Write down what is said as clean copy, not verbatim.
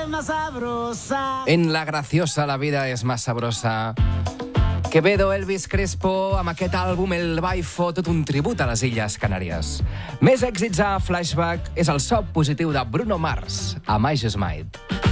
es más sabrosa. En la graciosa la vida és más sabrosa. Quevedo, Elvis Crespo, amb aquest àlbum El Baifo, tot un tribut a les Illes Canàries. Més èxits a Flashback és el so positiu de Bruno Mars, a My Just Might.